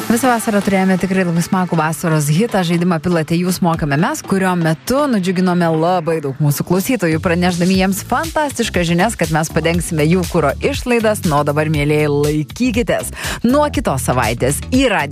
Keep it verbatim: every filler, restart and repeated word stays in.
Visą vasarą turėjome tikrai labai smagų vasaros hitą, žaidimą Pilate jūs mokame mes, kurio metu nudžiuginome labai daug mūsų klausytojų, pranešdami jiems fantastiškas žinias, kad mes padengsime jų kuro išlaidas. Nu, o dabar, mėlėjai, laikykitės. Nuo kitos savaitės į radiją